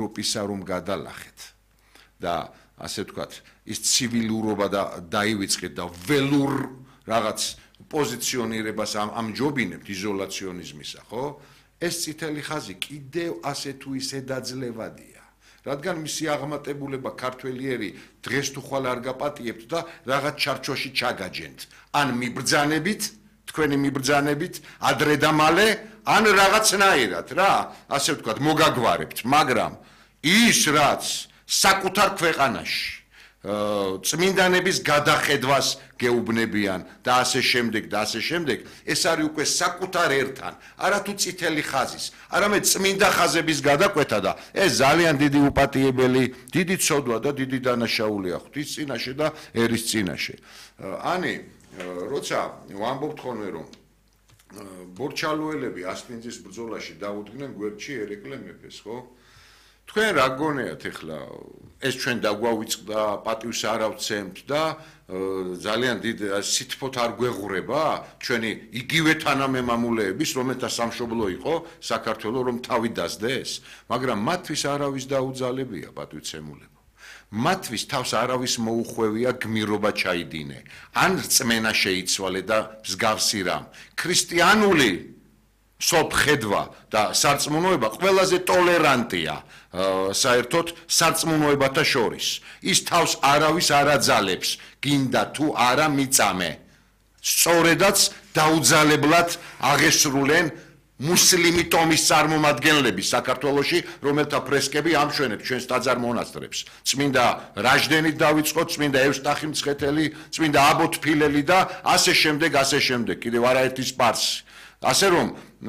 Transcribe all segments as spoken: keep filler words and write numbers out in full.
ევროპისა რომ გადალახეთ და ასე ვთქვათ, ის ცივილურობა და დაივიწყეთ და ველურ რაღაც პოზიციონირებას ამჯობინებთ იზოლაციონიზმისა, ხო? ეს წითელი ხაზი კიდევ ასე თუ ისე დაძლევადია. რადგან მისი აღმატებულება ქართველიერი დღეს თუ ხვალ არ გაპატიებთ და რაღაც ჩარჩოში ჩაგაჯენთ. ან მიბრძანებით, თქვენი მიბრძანებით, ადრე და მალე, ან რაღაცნაირად რა, ასე ვთქვათ, მოგაგვარებთ, მაგრამ ის რაც საკუთარ ქვეყანაში წმინდანების გადახედვას გეუბნებიან და ასე შემდეგ და ასე შემდეგ, ეს არის უკვე საკუთარ ერთან, არათუ წითელი ხაზის, არამედ წმინდა ხაზების გადაკვეთა და ეს ძალიან დიდი უპატიებელი, დიდი ცოდვა და დიდი დანაშაულია ღვთის წინაშე და ერის წინაშე. ანი, როცა ვამბობთ ხოლმე რომ ბორჩალოელები ასპინძის ბრძოლაში დაუდგნენ გვერდში ერეკლე მეფეს, ხო? თქვენ რა გონიათ ახლა ეს ჩვენ დაგვავიწყდა პატივს არ ავცემთ და ძალიან დიდ სითფოთ არ გვეღურება ჩვენი იგივე თანამემამულეების რომელთა სამშობლო იყო საქართველოს რომ თავი დასდეს მაგრამ მათთვის არავის დაუძალებია პატივცემულება მათთვის თავს არავის მოუხვევია გმირობა ჩაიდინე ან რწმენა შეიცვალე და მსგავსი რამ ქრისტიანული სოფხედვა და სარწმუნოება ყველაზე ტოლერანტია საერთოდ სარწმუნოებათა შორის ის თავს არავის არ აძალებს გინდა თუ არა მიწამე სწორედაც დაუძალებლად აღესრულენ მუსლიმი ტომის წარმომადგენლები საქართველოში რომელთა ფრესკები ამშვენეთ ჩვენს ტაძარ მონასტრებს წმინდა რაჟდენით დავიწყოთ წმინდა ევსტახი მცხეთელი წმინდა აბოთფილელი და ასე შემდეგ ასე შემდეგ კიდევ არაერთი სპარსი ასე რომ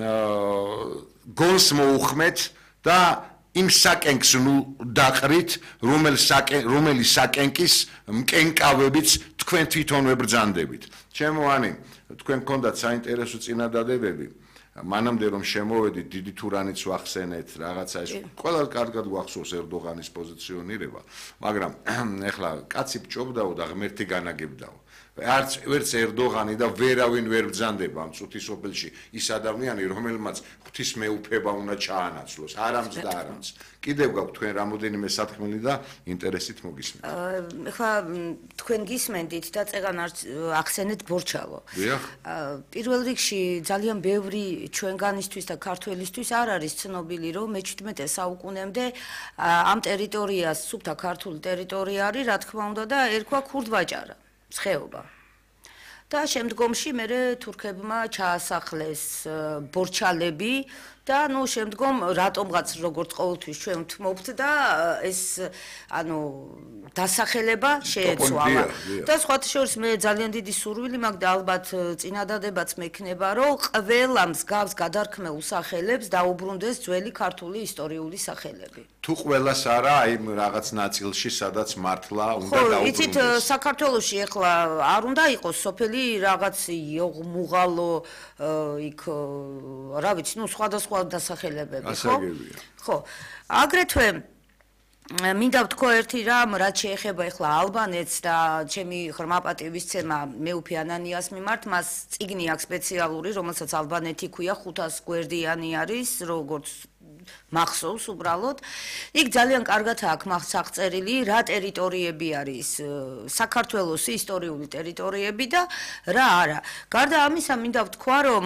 გონს მოუხმეთ და იმ საკენკს ნუ დაყრით რომელ საკენ რომელი საკენკის მკენკავებიც თქვენ თვითონვე ბრძანდებით ჩემო ანი თქვენ გქონდათ საინტერესო წინადადებები მანამდე რომ შემოვედით დიდი თურანიც ვახსენეთ რაღაცა ეს ყველა კარგად გვახსოვს ერდოღანის პოზიციონირება მაგრამ ეხლა კაცი ბჭობდაო და ღმერთი განაგებდაო არც ვერც ერდოღანი და ვერავინ ვერ ბრძანდება ამ წუთის ოფელში ის ადამიანი რომელმაც ღვთის მეუფება უნდა ჩაანაცვლოს არამც და არამც კიდევ გაქვთ თქვენ რამოდენიმე სათხმელი და ინტერესით მოგისმენთ ეხლა თქვენ გისმენდით და წეგან არც ახსენეთ ბორჩალო პირველ რიგში ძალიან ბევრი ჩვენგანისთვის და ქართველისთვის არ არის ცნობილი რომ მეჩვიდმეტე საუკუნემდე ამ ტერიტორიას სუფთა ქართული ტერიტორია არის რა თქმა უნდა და ერქვა ქურდვაჭარა ხეობა და შემდგომში მე თურქებმა ჩაასახლეს ბორჩალები და ნუ შემდგომ რატომღაც როგორც ყოველთვის ჩვენ ვთმობთ და ეს ანუ დასახელება შეეცვალა და სხვათა შორის მე ძალიან დიდი სურვილი მაქვს და ალბათ წინადადებაც მექნება რომ ყველა მსგავს გადარქმეულ სახელებს დაუბრუნდეს ძველი ქართული ისტორიული სახელები თუ ყველას არა აი რაღაც ნაწილში სადაც მართლა უნდა დაუბრუნდეს ხო იცით საქართველოში ახლა არ უნდა იყოს სოფელი რაღაც იოღმუღალო იქ რა ვიცი ნუ სხვადასხვა დასახელებები ხო ხო აგრეთვე მინდა ვთქვა ერთი რამ რაც შეეხება ახლა ალბანეთს და ჩემი ხმაპატივისცემა მეუფე ანანიას მიმართ მას წიგნი აქვს სპეციალური რომელსაც ალბანეთი ქვია ხუთას გვერდიანი არის როგორც მახსოვს უბრალოდ იქ ძალიან კარგად აქვს აღწერილი რა ტერიტორიები არის საქართველოს ისტორიული ტერიტორიები და რა არა გარდა ამისა მინდა ვთქვა რომ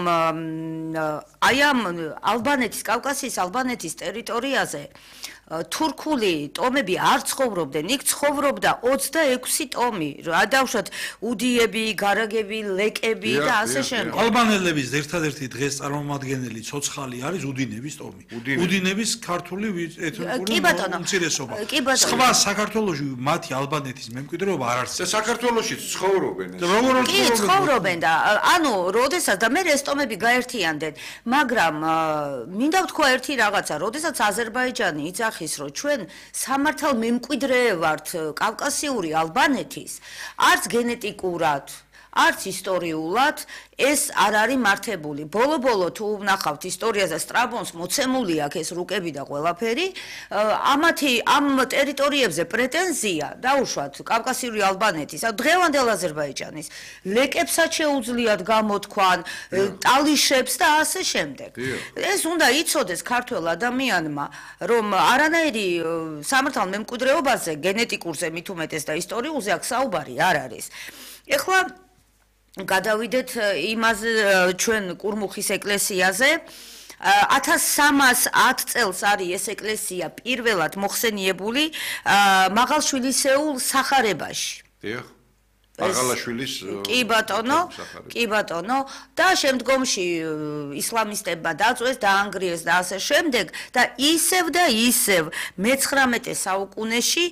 აი ამ ალბანეთის კავკასიის ალბანეთის ტერიტორიაზე თურქული ტომები არ ცხოვრობდნენ, იქ ცხოვრობდა ოცდაექვსი ტომი, ადავშოთ უდიები, გარაგები, ლეკები და ასე შემდეგ. ალბანელების ერთადერთი დღეს წარმომადგენელი ცოცხალი არის უდინების ტომი. უდინების ქართული ეთნიკური უმცირესობა. სხვა საქართველოში მათი ალბანეთის მემკვიდრეობა არ არსებობს. საქართველოში ცხოვრობენ. კი, ცხოვრობენ და ანუ როდესაც და მე ეს ტომები გაერთიანდნენ, მაგრამ მინდა ვთქვა ერთი რაღაცა, როდესაც აზერბაიჯანი იცახ ის რომ ჩვენ სამართალ მემკვიდრე ვართ კავკასიური ალბანეთის არც გენეტიკურად არც ისტორიულად ეს არ არის მართებული. ბოლო-ბოლო თუ ვნახავთ ისტორიაზე სტრაბონს მოცემული აქვს ეს რუკები და ყველაფერი, ამათი ამ ტერიტორიებზე პრეტენზია დაუშვათ კავკასიური ალბანეთის, დღევანდელ აზერბაიჯანის ლეკებსაც შეუძლიათ გამოთქვან, ტალიშებს და ასე შემდეგ. ეს უნდა იცოდეს ქართველ ადამიანმა, რომ არანაირი სამართალ მემკვიდრეობაზე, გენეტიკურზე მით უმეტეს და ისტორიულზე აქ საუბარი არ არის. ეხლა გადავიდეთ იმაზე ჩვენ კურმუხის ეკლესიაზე. ათას სამას ათ წელს არის ეს ეკლესია პირველად მოხსენიებული მაღალშვილისეულ სახარებაში. დიახ. მაღალაშვილის კი ბატონო, კი ბატონო და შემდგომში ისლამისტებმა დაწვეს, დაანგრიეს და ასე შემდეგ და ისევ და ისევ მეცხრამეტე საუკუნეში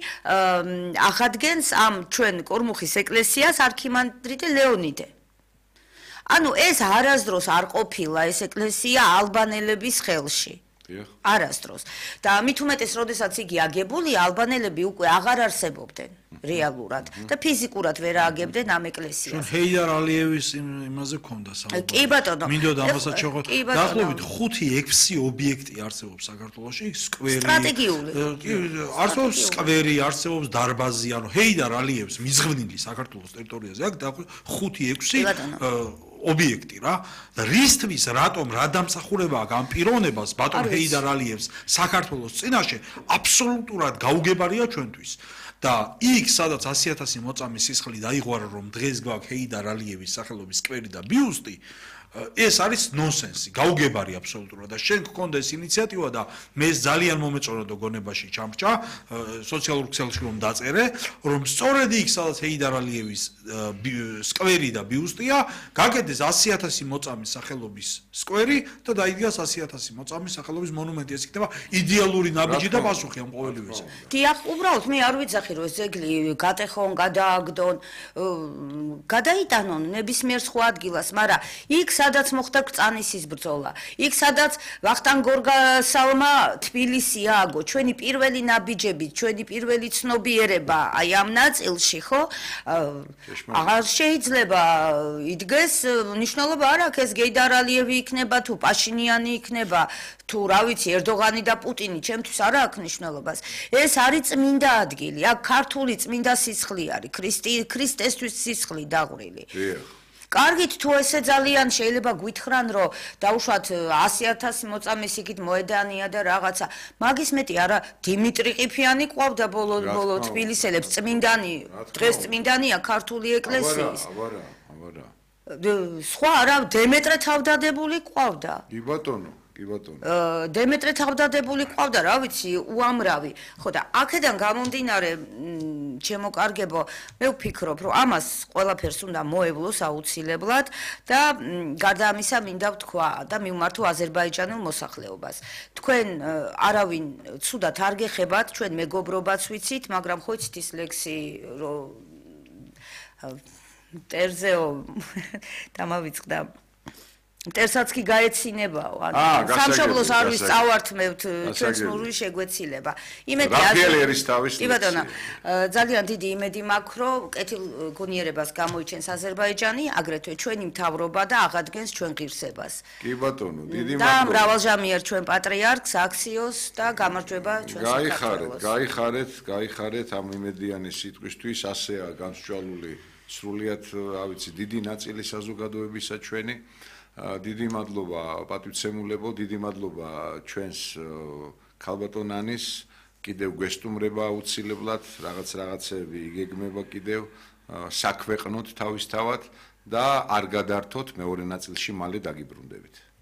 აღადგენს ამ ჩვენ კორმუხის ეკლესიას არქიმანდრიტი ლეონიდე. ანუ ეს არასდროს არ ყოფილა ეს ეკლესია ალბანელების ხელში. არასდროს. და მით უმეტეს, როდესაც იგი აგებულია, ალბანელები უკვე აღარ არსებობდნენ რეალურად და ფიზიკურად ვერ ააგებდნენ ამ ეკლესიას. ჰეიდარ ალიევის იმაზე ქონდა საუბარი. კი ბატონო. მინდოდა ამასაც შევხვდეთ. დაახლოებით ხუთი ექვსი ობიექტი არსებობს საქართველოში, სკვერი. სტრატეგიული. არსებობს სკვერი, არსებობს დარბაზი, ანუ ჰეიდარ ალიევს მიზღვნილი საქართველოს ტერიტორიაზე აქვს დაახლოებით ხუთი ექვსი ობიექტი რა და რისთვის რატომ რა დამსახურება აქვს ამ პიროვნებას ბატონ ჰეიდარ ალიევს საქართველოს წინაშე აბსოლუტურად გაუგებარია ჩვენთვის და იქ სადაც ასი ათასი მოწამის სისხლი დაიღვარა რომ დღეს გვაქვს ჰეიდარ ალიევის სახელობის სკვერი და ბიუსტი ეს არის ნონსენსი, გაუგებარი აბსოლუტურად და შენ გქონდა ეს ინიციატივა და მე ძალიან მომეწონა და გონებაში ჩამჭა სოციალურ ქსელში რომ დაწერე რომ სწორედ იქ სადაც ჰეიდარ ალიევის სკვერი და ბიუსტია გაკეთდეს ასი ათასი მოწამის სახელობის სკვერი და დაიდგას ასი ათასი მოწამის სახელობის მონუმენტი ეს იქნება იდეალური ნაბიჯი და პასუხი ამ ყოველივეს. დიახ, უბრალოდ მე არ ვიცახი რომ ეს ძეგლი გატეხონ, გადააგდონ, გადაიტანონ ნებისმიერ სხვა ადგილას, მაგრამ იქ სადაც მოხდა კრწანისის ბრძოლა. იქ სადაც ვახტანგ გორგასალმა თბილისი ააგო, ჩვენი პირველი ნაბიჯები, ჩვენი პირველი ცნობიერება აი ამ ნაწილში, ხო? აღარ შეიძლება იდგეს, მნიშვნელობა არ აქვს ეს ჰეიდარ ალიევი იქნება თუ პაშინიანი იქნება, თუ რა ვიცი, ერდოღანი და პუტინი, ჩემთვის არ აქვს მნიშვნელობას. ეს არის წმინდა ადგილი, აქ ქართული წმინდა სისხლი არის, ქრისტესთვის სისხლი დაღვრილი. კარგით თუ ესე ძალიან შეიძლება გვითხრან რომ დაუშვათ ასი ათასი მოწამის იქით მოედანია და რაღაცა მაგის მეტი არა დიმიტრი ყიფიანი ყვავდა ბოლო ბოლო თბილისელებს წმინდანი დღეს წმინდანია ქართული ეკლესიის აბარა აბარა სხვა არა დემეტრე თავდადებული ყვავდა კი ბატონო კი ბატონო დემეტრე თავდადებული ყვავდა რა ვიცი უამრავი ხო და აქედან გამომდინარე ჩემოკარგებო მე ვფიქრობ რომ ამას ყველაფერს უნდა მოევლოს აუცილებლად და გარდა ამისა მინდა ვთქვა და მივმართო აზერბაიჯანულ მოსახლეობას თქვენ არავინ ცუდად არ გეხებათ ჩვენ მეგობრობაც ვიცით მაგრამ ხო იცით ის ლექსი რომ ტერზეო დამავიწყდა მტერსაც კი გაეცინებაო, ანუ სამშობლოს არ ვისწავართმევთ ჩვენს ნურვი შეგვეცილება. იმედი არის. კი ბატონო, ძალიან დიდი იმედი მაქვს, რომ კეთილგონიერებას გამოიჩენს აზერბაიჯანი, აგრეთვე ჩვენი მთავრობა და აღადგენს ჩვენ ღირსებას. კი ბატონო, დიდი მადლობა. და მრავალჟამიერ ჩვენ პატრიარქს, აქციოს და გამარჯვება ჩვენ საქართველოს. გაიხარეთ, გაიხარეთ, გაიხარეთ ამ იმედიანი სიტყვისთვის, ასეა გამსჭვალული სრულიად, რა ვიცი, დიდი ნაწილი საზოგადოებისა ჩვენი. დიდი მადლობა პატივცემულებო, დიდი მადლობა ჩვენს ქალბატონანის, კიდევ გვესტუმრება აუცილებლად, რაღაც რაღაცები იგეგმება კიდევ, საქვეყნოთ თავისთავად და არ გადართოთ მეორე ნაწილში მალე დაგიბრუნდებით.